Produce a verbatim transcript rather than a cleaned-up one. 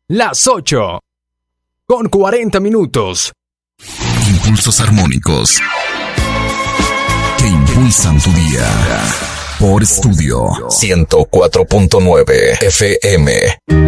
Las ocho, con cuarenta minutos. Impulsos armónicos que impulsan tu día. Por Estudio ciento cuatro punto nueve F M.